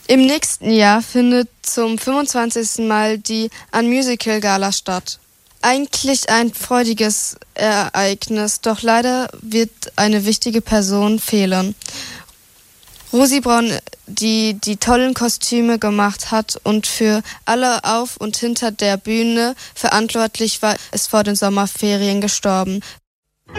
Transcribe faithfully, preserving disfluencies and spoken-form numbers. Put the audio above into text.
Im nächsten Jahr findet zum fünfundzwanzigsten Mal die Unmusical-Gala statt. Eigentlich ein freudiges Ereignis, doch leider wird eine wichtige Person fehlen. Rosi Braun, die die tollen Kostüme gemacht hat und für alle auf und hinter der Bühne verantwortlich war, ist vor den Sommerferien gestorben.